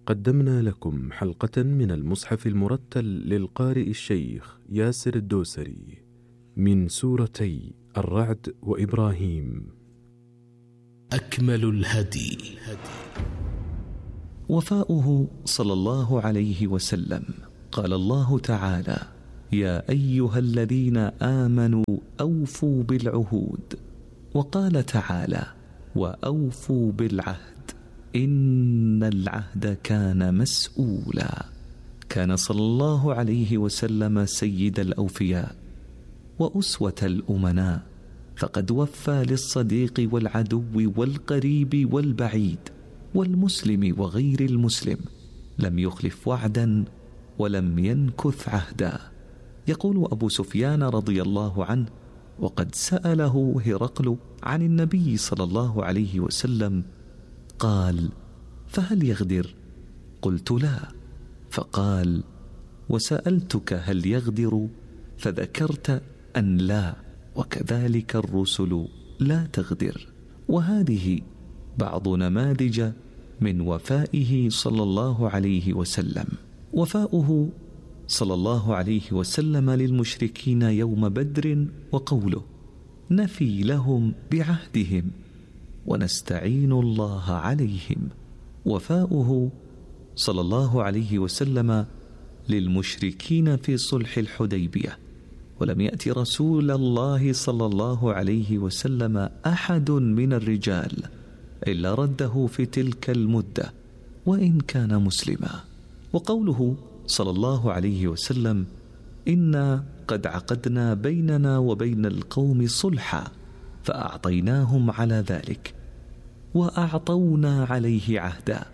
قدمنا لكم حلقة من المصحف المرتل للقارئ الشيخ ياسر الدوسري من سورتي الرعد وإبراهيم. أكمل الهدي وفاؤه صلى الله عليه وسلم. قال الله تعالى: يا أيها الذين آمنوا أوفوا بالعهود. وقال تعالى: وأوفوا بالعهد إن العهد كان مسؤولا. كان صلى الله عليه وسلم سيد الأوفياء وأسوة الأمناء، فقد وفى للصديق والعدو والقريب والبعيد والمسلم وغير المسلم، لم يخلف وعدا ولم ينكث عهدا. يقول أبو سفيان رضي الله عنه وقد سأله هرقل عن النبي صلى الله عليه وسلم قال: فهل يغدر؟ قلت: لا. فقال: وسألتك هل يغدر؟ فذكرت أن لا، وكذلك الرسل لا تغدر. وهذه بعض نماذج من وفائه صلى الله عليه وسلم. وفاؤه صلى الله عليه وسلم للمشركين يوم بدر، وقوله: نفي لهم بعهدهم ونستعين الله عليهم. وفاؤه صلى الله عليه وسلم للمشركين في صلح الحديبية، ولم يأتي رسول الله صلى الله عليه وسلم أحد من الرجال إلا رده في تلك المدة وإن كان مسلما. وقوله صلى الله عليه وسلم: إنا قد عقدنا بيننا وبين القوم صلحا فأعطيناهم على ذلك وأعطونا عليه عهدا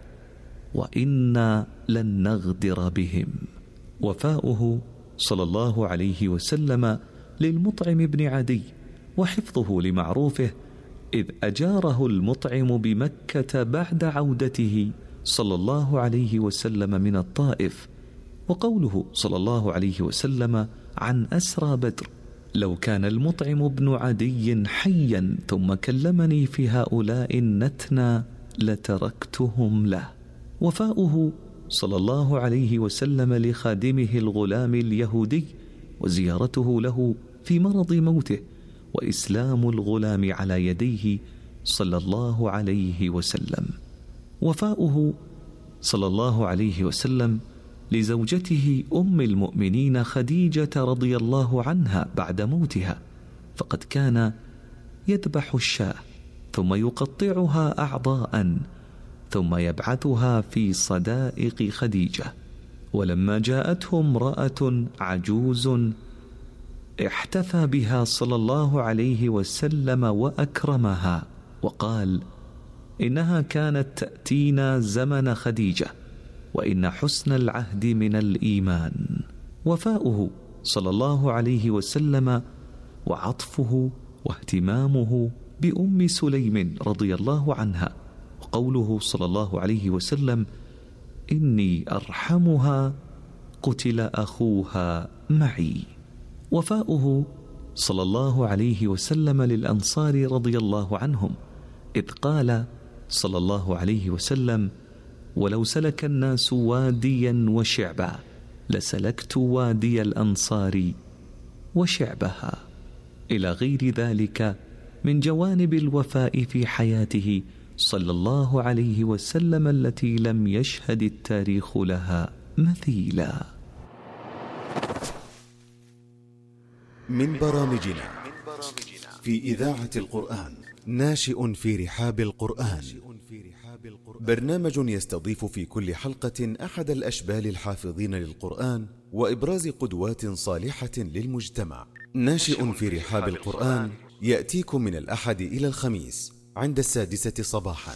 وإنا لن نغدر بهم. وفاؤه صلى الله عليه وسلم للمطعم بن عدي وحفظه لمعروفه، إذ أجاره المطعم بمكة بعد عودته صلى الله عليه وسلم من الطائف. وقوله صلى الله عليه وسلم عن أسرى بدر: لو كان المطعم بن عدي حيا ثم كلمني في هؤلاء النتنى لتركتهم له. وفاؤه صلى الله عليه وسلم لخادمه الغلام اليهودي وزيارته له في مرض موته وإسلام الغلام على يديه صلى الله عليه وسلم. وفاؤه صلى الله عليه وسلم لزوجته أم المؤمنين خديجة رضي الله عنها بعد موتها، فقد كان يذبح الشاة ثم يقطعها أعضاء ثم يبعثها في صدائق خديجة. ولما جاءته امرأة عجوز احتفى بها صلى الله عليه وسلم وأكرمها وقال: إنها كانت تأتينا زمن خديجة وإن حسن العهد من الإيمان. وفاؤه صلى الله عليه وسلم وعطفه واهتمامه بأم سليم رضي الله عنها، وقوله صلى الله عليه وسلم: إني أرحمها قتل أخوها معي. وفاؤه صلى الله عليه وسلم للأنصار رضي الله عنهم، إذ قال صلى الله عليه وسلم: ولو سلك الناس واديا وشعبا لسلكت وادي الأنصار وشعبها، إلى غير ذلك من جوانب الوفاء في حياته صلى الله عليه وسلم التي لم يشهد التاريخ لها مثيلا. من برامجنا في إذاعة القرآن ناشئ في رحاب القرآن، برنامج يستضيف في كل حلقة أحد الأشبال الحافظين للقرآن وإبراز قدوات صالحة للمجتمع. ناشئ في رحاب القرآن يأتيكم من الأحد إلى الخميس عند 6:00 صباحا.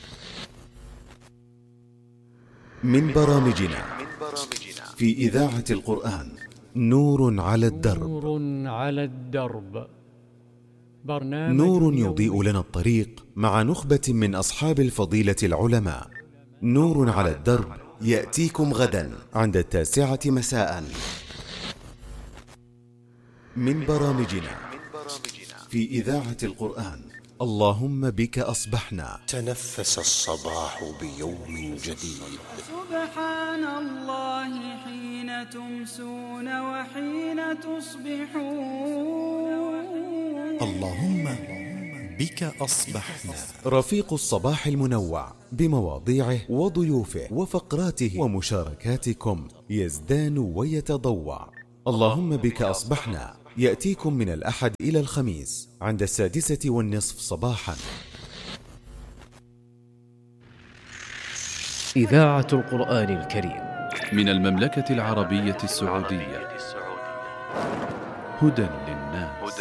من برامجنا في إذاعة القرآن نور على الدرب. نور يضيء لنا الطريق مع نخبة من أصحاب الفضيلة العلماء. نور على الدرب يأتيكم غدا عند 9:00 مساء. من برامجنا في إذاعة القرآن اللهم بك أصبحنا. تنفس الصباح بيوم جديد. سبحان الله حين تمسون وحين تصبحون. اللهم بك أصبحنا. رفيق الصباح المنوع بمواضيعه وضيوفه وفقراته ومشاركاتكم يزدان ويتضوع. اللهم بك أصبحنا يأتيكم من الأحد إلى الخميس عند 6:30 صباحا. إذاعة القرآن الكريم من المملكة العربية السعودية. هدى للناس.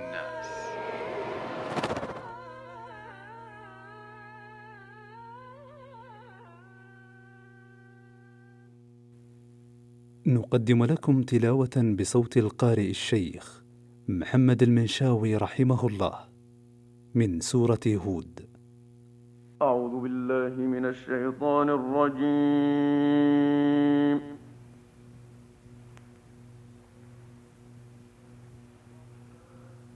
نقدم لكم تلاوة بصوت القارئ الشيخ محمد المنشاوي رحمه الله من سورة هود. أعوذ بالله من الشيطان الرجيم.